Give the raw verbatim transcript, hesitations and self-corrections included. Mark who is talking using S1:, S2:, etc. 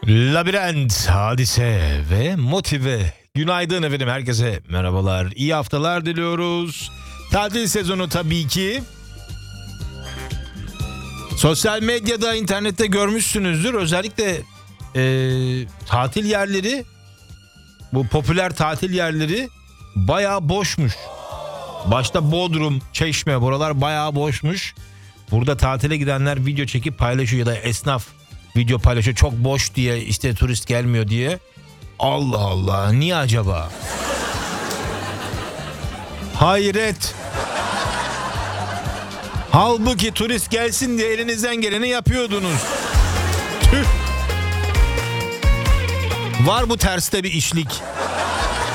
S1: Labirent, Hadise ve Motive. Günaydın efendim, herkese merhabalar. İyi haftalar diliyoruz. Tatil sezonu tabii ki. Sosyal medyada, internette görmüşsünüzdür. Özellikle e, tatil yerleri, bu popüler tatil yerleri bayağı boşmuş. Başta Bodrum, Çeşme, buralar bayağı boşmuş. Burada tatile gidenler video çekip paylaşıyor ya da esnaf video paylaşıyor. Çok boş diye, işte turist gelmiyor diye. Allah Allah, niye acaba? Hayret. Halbuki turist gelsin diye elinizden geleni yapıyordunuz. Tüh. Var bu terste bir işlik.